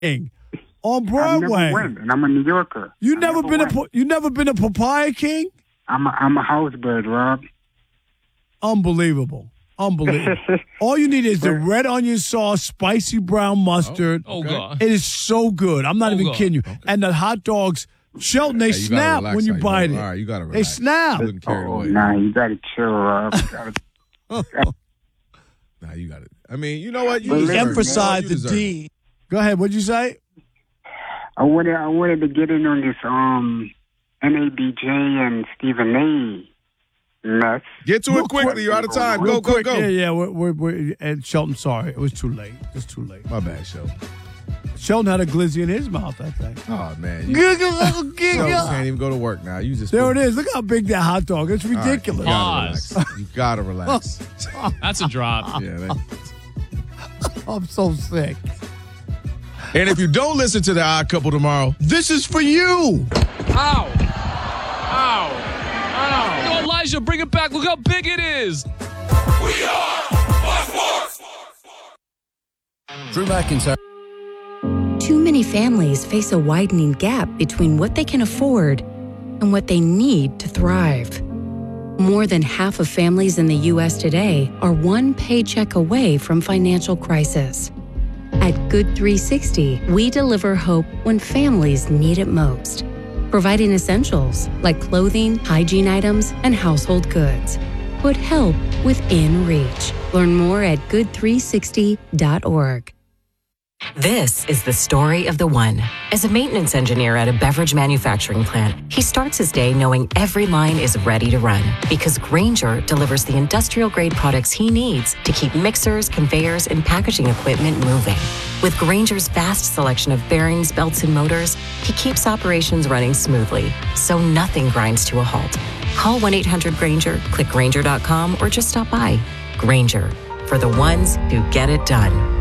King on I Broadway. never went, and I'm a New Yorker. You never been a Papaya King? I'm a housebird, Rob. Unbelievable. All you need is the red onion sauce, spicy brown mustard. Oh, God. It is so good. I'm not even kidding you. Okay. And the hot dogs, Shelton, they snap when you bite it. All right, you got to relax. They snap. You got to chill, Rob. Nah, you got it. I mean, you know what? You emphasize the D. Go ahead. What'd you say? I wanted to get in on this NABJ and Stephen A. mess. Get to it quickly. You're out of time. Go. Yeah. We're and Shelton, sorry. It was too late. My bad, Shelton. Sheldon had a glizzy in his mouth, I think. Oh, man. You can't even go to work now. There it is. Look how big that hot dog is. It's ridiculous. You got to relax. That's a drop. Yeah, I'm so sick. And if you don't listen to The Odd Couple tomorrow, this is for you. Ow. Yo, Elijah, bring it back. Look how big it is. We are Fox Sports. Drew McIntyre. Too many families face a widening gap between what they can afford and what they need to thrive. More than half of families in the U.S. today are one paycheck away from financial crisis. At Good 360, we deliver hope when families need it most, providing essentials like clothing, hygiene items, and household goods. Put help within reach. Learn more at good360.org. This is the story of the one. As a maintenance engineer at a beverage manufacturing plant, he starts his day knowing every line is ready to run because Grainger delivers the industrial-grade products he needs to keep mixers, conveyors, and packaging equipment moving. With Grainger's vast selection of bearings, belts, and motors, he keeps operations running smoothly, so nothing grinds to a halt. Call 1-800-GRAINGER, click Grainger.com, or just stop by. Grainger, for the ones who get it done.